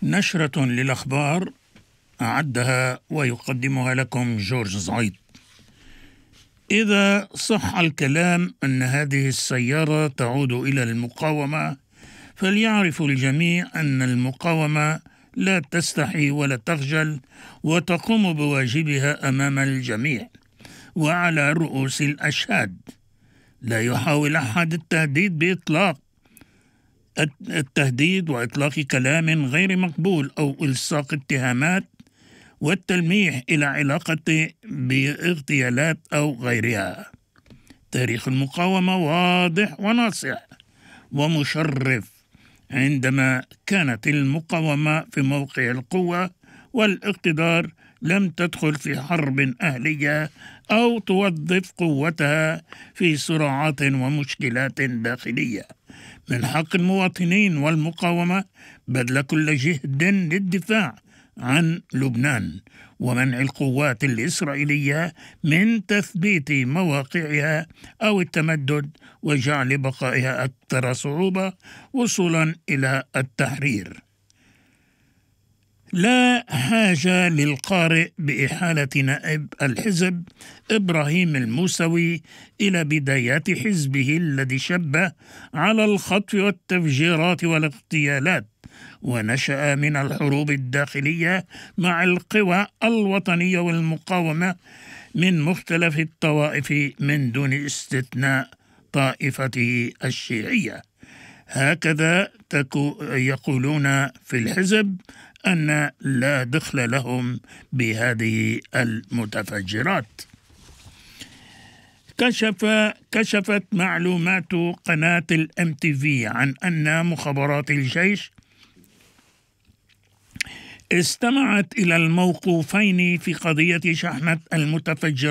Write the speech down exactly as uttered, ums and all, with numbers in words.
نشرة للأخبار أعدها ويقدمها لكم جورج زايد. إذا صح الكلام أن هذه السيارة تعود إلى المقاومة، فليعرف الجميع أن المقاومة لا تستحي ولا تخجل وتقوم بواجبها أمام الجميع وعلى رؤوس الأشهاد. لا يحاول أحد التهديد بإطلاق التهديد وإطلاق كلام غير مقبول أو إلصاق اتهامات والتلميح إلى علاقة باغتيالات أو غيرها. تاريخ المقاومة واضح وناصع ومشرف. عندما كانت المقاومة في موقع القوة والاقتدار لم تدخل في حرب أهلية أو توظف قوتها في صراعات ومشكلات داخلية. من حق المواطنين والمقاومة بذل كل جهد للدفاع عن لبنان ومنع القوات الإسرائيلية من تثبيت مواقعها أو التمدد وجعل بقائها أكثر صعوبة وصولا إلى التحرير. لا حاجة للقارئ بإحالة نائب الحزب إبراهيم الموسوي إلى بدايات حزبه الذي شب على الخطف والتفجيرات والاغتيالات ونشأ من الحروب الداخلية مع القوى الوطنية والمقاومة من مختلف الطوائف من دون استثناء طائفته الشيعية. هكذا يقولون في الحزب أن لا دخل لهم بهذه المتفجرات. كشف كشفت معلومات قناة الام تي في عن أن مخابرات الجيش استمعت إلى الموقوفين في قضية شحنة المتفجرات